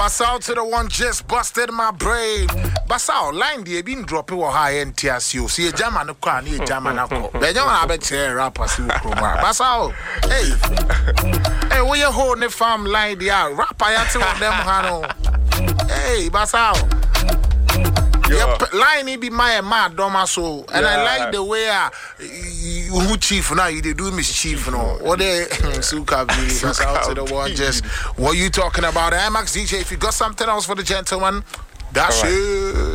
Basal to the one just busted my brain. Basal, line the been dropping or high and TSU. See a German, a crown, a German. They don't have a chair rappers. Basal, hey, we are holding the farm line there. Rap, I have to them, Hano. Hey, Basal. Yep, line be my mad domaso, and I like the way who chief now you do mischief no. What they suka be out to the one just what you talking about? Max DJ, if you got something else for the gentleman, that's it.